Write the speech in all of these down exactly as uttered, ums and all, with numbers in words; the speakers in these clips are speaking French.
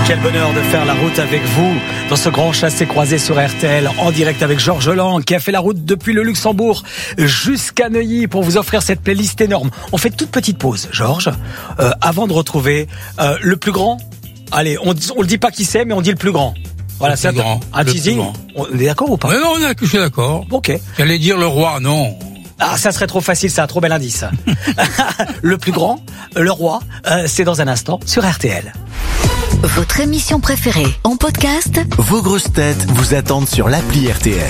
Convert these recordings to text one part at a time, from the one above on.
Quel bonheur de faire la route avec vous dans ce grand chassé-croisé sur R T L, en direct avec Georges Lang qui a fait la route depuis le Luxembourg jusqu'à Neuilly pour vous offrir cette playlist énorme. On fait toute petite pause, Georges, euh, avant de retrouver euh, le plus grand. Allez, on on le dit pas qui c'est, mais on dit le plus grand. Voilà, c'est un, un teasing. On est d'accord ou pas? Mais non, on est, je suis d'accord. Ok. J'allais dire le roi, non. Ah, ça serait trop facile, ça, trop bel indice. Le plus grand, le roi, euh, c'est dans un instant sur R T L. Votre émission préférée en podcast, vos grosses têtes vous attendent sur l'appli R T L.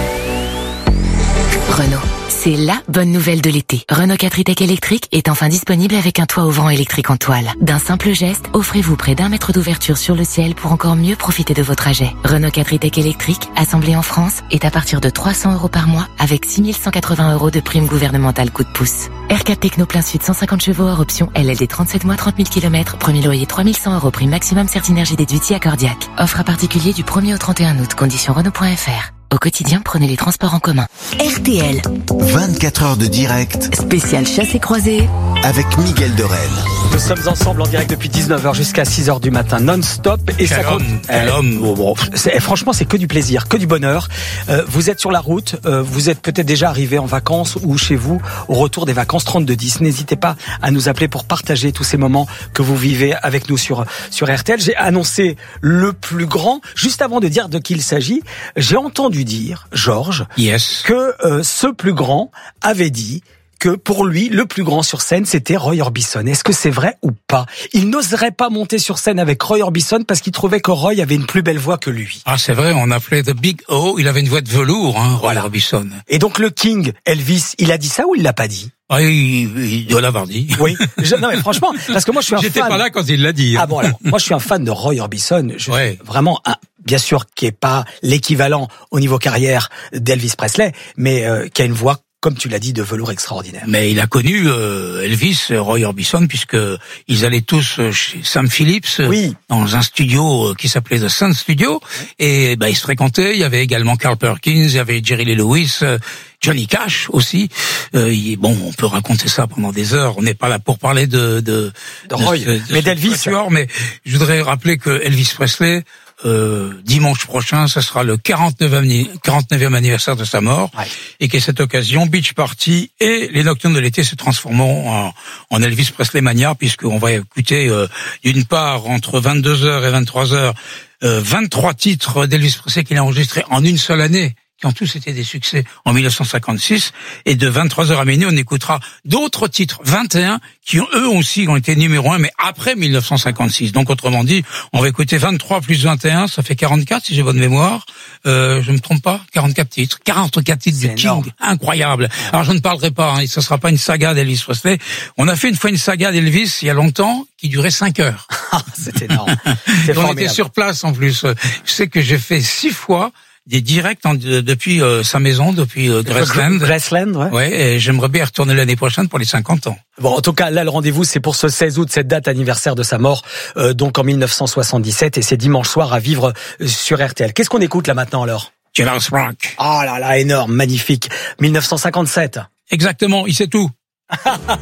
Renault, c'est la bonne nouvelle de l'été. Renault quatre e-Tech électrique est enfin disponible avec un toit ouvrant électrique en toile. D'un simple geste, offrez-vous près d'un mètre d'ouverture sur le ciel pour encore mieux profiter de vos trajets. Renault quatre e-Tech électrique, assemblé en France, est à partir de trois cents euros par mois avec six mille cent quatre-vingts euros de prime gouvernementale coup de pouce. R quatre Techno plein sud cent cinquante chevaux hors option, L L D trente-sept mois trente mille kilomètres, premier loyer trois mille cent euros prime maximum Certinergie déduit accordiaque. Offre à particulier du premier au trente et un août, conditions Renault point F R. Au quotidien, prenez les transports en commun. R T L. vingt-quatre heures de direct. Spécial chassé-croisé. Avec Miguel de Rennes. Nous sommes ensemble en direct depuis dix-neuf heures jusqu'à six heures du matin, non-stop. Et Quel ça homme, compte. quel Eh, homme. bon, bon, c'est, franchement, c'est que du plaisir, que du bonheur. Euh, vous êtes sur la route, euh, vous êtes peut-être déjà arrivé en vacances ou chez vous, au retour des vacances trente-deux dix. N'hésitez pas à nous appeler pour partager tous ces moments que vous vivez avec nous sur, sur R T L. J'ai annoncé le plus grand. Juste avant de dire de qui il s'agit, j'ai entendu dire, Georges, Yes. que euh, ce plus grand avait dit que pour lui, le plus grand sur scène, c'était Roy Orbison. Est-ce que c'est vrai ou pas? Il n'oserait pas monter sur scène avec Roy Orbison parce qu'il trouvait que Roy avait une plus belle voix que lui. Ah, c'est vrai, on appelait The Big O, il avait une voix de velours, hein, Roy Voilà. Orbison. Et donc le King, Elvis, il a dit ça ou il l'a pas dit? Ah, il, il doit l'avoir dit. Oui. Je, non mais franchement, parce que moi je suis un J'étais fan. pas là quand il l'a dit. hein. Ah bon alors, moi je suis un fan de Roy Orbison. Je Ouais. suis vraiment un, bien sûr qui est pas l'équivalent au niveau carrière d'Elvis Presley, mais euh, qui a une voix, comme tu l'as dit, de velours extraordinaire. Mais il a connu euh, Elvis, Roy Orbison, puisque ils allaient tous chez Sam Phillips, Oui. dans un studio qui s'appelait The Sun Studio, et bah, ils se fréquentaient. Il y avait également Carl Perkins, il y avait Jerry Lee Lewis, euh, Johnny Cash aussi. Euh, il, bon, on peut raconter ça pendant des heures. On n'est pas là pour parler de de, De Roy, ce- de mais ce d'Elvis. quatuor, mais je voudrais rappeler que Elvis Presley, euh, dimanche prochain, ce sera le quarante-neuvième anniversaire de sa mort, Ouais. et qu'à cette occasion, Beach Party et les Nocturnes de l'été se transformeront en, en Elvis Presley Mania, puisqu'on va écouter euh, d'une part entre vingt-deux heures et vingt-trois heures euh, vingt-trois titres d'Elvis Presley qu'il a enregistrés en une seule année, qui ont tous été des succès en mille neuf cent cinquante-six, et de vingt-trois heures à minuit, on écoutera d'autres titres, vingt et un, qui ont, eux aussi ont été numéro un, mais après mille neuf cent cinquante-six. Donc, autrement dit, on va écouter vingt-trois plus vingt et un, ça fait quarante-quatre, si j'ai bonne mémoire. Euh, je me trompe pas, quarante-quatre titres. quarante-quatre titres C'est de énorme. King, incroyable. Alors, je ne parlerai pas, hein, ce sera pas une saga d'Elvis Presley. On a fait une fois une saga d'Elvis, il y a longtemps, qui durait cinq heures. Ah, c'est énorme. C'est On formidable. était sur place, en plus. Je sais que j'ai fait six fois des directs en- de- depuis euh, sa maison, depuis euh, Graceland. Graceland, ouais. Ouais, et j'aimerais bien y retourner l'année prochaine pour les cinquante ans. Bon, en tout cas, là, le rendez-vous, c'est pour ce seize août, cette date anniversaire de sa mort, euh, donc en mille neuf cent soixante-dix-sept, et c'est dimanche soir à vivre euh, sur R T L. Qu'est-ce qu'on écoute là maintenant alors? Jailhouse Rock. Oh là là, énorme, magnifique. mille neuf cent cinquante-sept. Exactement, il sait tout.